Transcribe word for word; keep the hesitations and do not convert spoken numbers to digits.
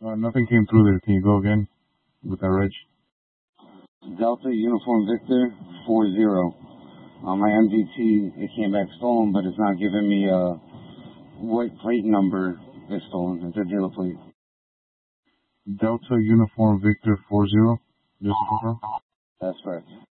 Uh, nothing came through there. Can you go again with that reg? Delta Uniform Victor four zero. On my M D T, it came back stolen, but it's not giving me uh, what plate number is stolen. It's a dealer plate. Delta Uniform Victor four zero. Just confirm. That's correct.